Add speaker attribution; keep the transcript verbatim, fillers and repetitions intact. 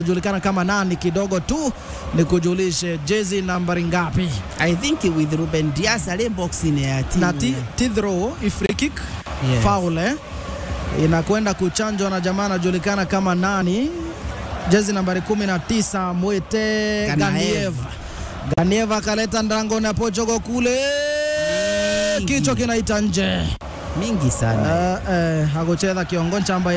Speaker 1: Julikana kama nani kidogo tu ni kujulishe jezi nambari ngapi.
Speaker 2: I think with Ruben Dias ale boxing ya timu.
Speaker 1: Na Tidro free kick,
Speaker 2: yes.
Speaker 1: Foul eh? Inakwenda kuchanjwa na jamaa anajulikana kama nani. Jezi nambari kumi na tisa Mwete Ganiev. Ganiev akaleta ndango na Portugal kule. Kichwa kinaita nje.
Speaker 2: Mingi sana.
Speaker 1: Eh, uh, uh, hakucheza kiongozi ambaye